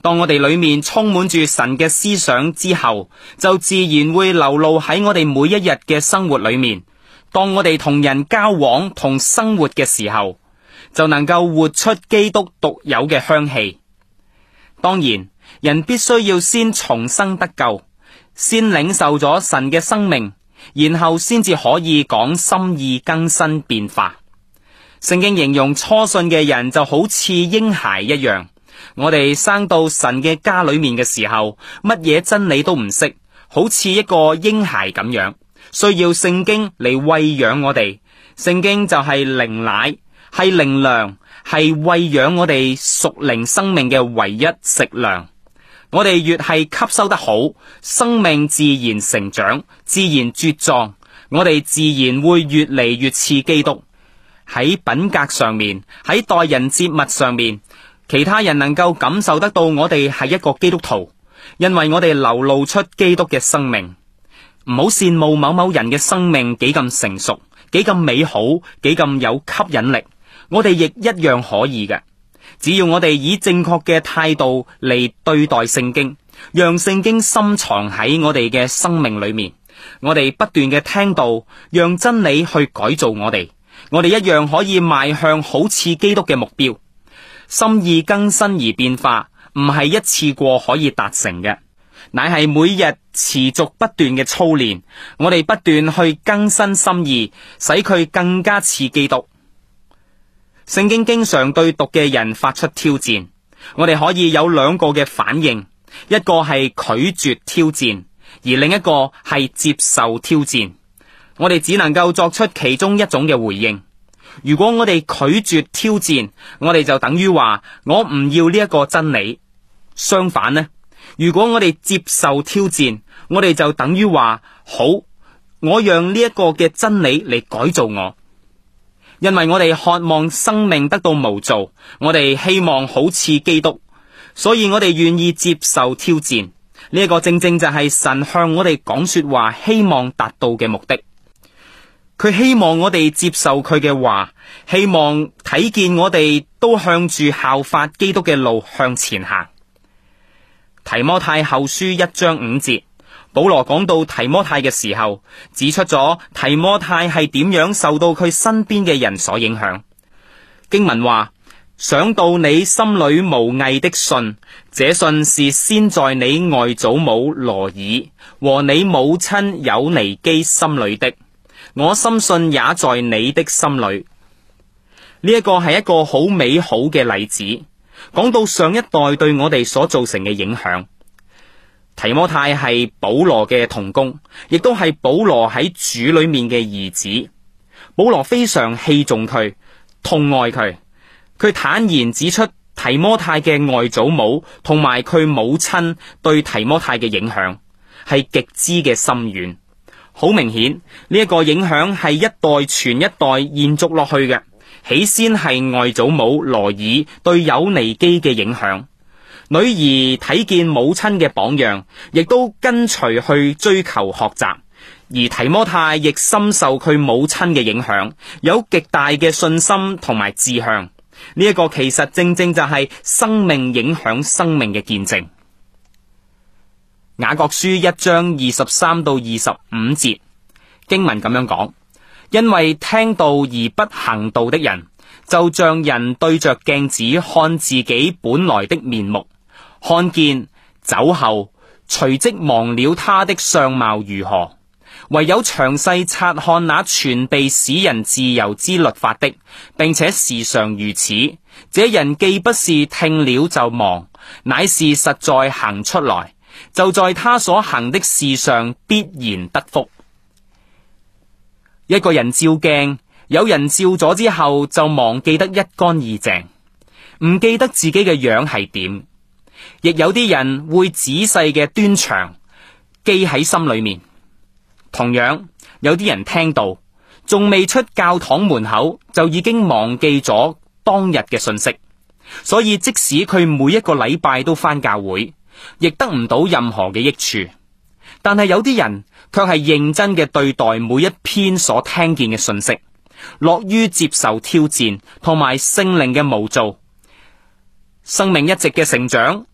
當我哋裏面充滿住神嘅思想之後，就自然會流露喺我哋每一日嘅生活裏面。當我哋同人交往同生活嘅時候，就能夠活出基督獨有嘅香氣。當然，人必須要先重生得救，先領受咗神嘅生命，然後先至可以講心意更新變化。聖經形容初信嘅人就好似嬰孩一樣。我哋生到神嘅家裏面嘅時候，乜嘢真理都唔識，好似一個嬰孩咁樣，需要聖經嚟餵養我哋。聖經就係靈奶，係靈糧，係餵養我哋屬靈生命嘅唯一食糧。我哋越係吸收得好，生命自然成長，自然茁壯，我哋自然會越嚟越似基督。喺品格上面，喺待人接物上面，其他人能夠感受得到我哋係一個基督徒，因為我哋流露出基督嘅生命。唔好羨慕某某人嘅生命幾咁成熟，幾咁美好，幾咁有吸引力，我哋亦一樣可以嘅。只要我哋以正確嘅態度嚟對待聖經，讓聖經深藏喺我哋嘅生命裏面，我哋不斷嘅聽道，讓真理去改造我哋一樣可以邁向好似基督嘅目標。心意更新而變化，唔係一次過可以達成嘅，乃係每日持續不斷嘅操練，我哋不斷去更新心意，使佢更加似基督。聖經經常對讀嘅人發出挑戰，我哋可以有兩個嘅反應，一個係拒絕挑戰，而另一個係接受挑戰。我哋只能夠作出其中一種嘅回應。如果我哋拒絕挑戰，我哋就等於話我唔要呢一個真理。相反呢，如果我哋接受挑戰，我哋就等於話好，我讓呢一個嘅真理嚟改造我。因為我哋渴望生命得到模造，我哋希望好似基督，所以我哋願意接受挑戰。呢一個正正就係神向我哋講說話希望達到嘅目的。佢希望我哋接受佢嘅話，希望睇見我哋都向住效法基督嘅路向前行。提摩太後書1章5節，保羅講到提摩太嘅時候，指出咗提摩太係點樣受到佢身邊嘅人所影響。經文話，想到你心裏無偽的信，這信是先在你外祖母羅爾和你母親友尼基心裏的，我深信也在你的心裏。呢一個係一個好美好嘅例子，講到上一代對我哋所造成嘅影響。提摩太係保羅嘅同工，亦都係保羅喺主裏面嘅兒子。保羅非常器重佢，痛愛佢。佢坦然指出提摩太嘅外祖母同埋佢母親對提摩太嘅影響係極之嘅深遠。好明顯，呢一個影響係一代傳一代延續落去嘅。起先係外祖母羅爾對友尼基嘅影響，女兒睇見母親嘅榜樣，亦都跟隨去追求學習。而提摩太亦深受佢母親嘅影響，有極大嘅信心同埋志向。呢一個其實正正就係生命影響生命嘅見證。雅各書1章23到25節經文咁樣講，因為聽道而不行道的人，就像人對着鏡子看自己本來的面目，看見走後，隨即忘了他的相貌如何。唯有詳細察看那全備使人自由之律法的，並且時常如此，這人既不是聽了就忘，乃是實在行出來，就在他所行的事上必然得福。一個人照鏡，有人照咗之後就忘記得一乾二淨，唔記得自己嘅樣係點。亦有啲人會仔細嘅端詳，記喺心裏面。同樣，有啲人聽到仲未出教堂門口，就已經忘記咗當日嘅信息，所以即使佢每一個禮拜都返教會，亦得唔到任何嘅益處。但係有啲人卻係認真嘅對待每一篇所聽見嘅信息，樂於接受挑戰同埋聖靈嘅模造，生命一直嘅成長，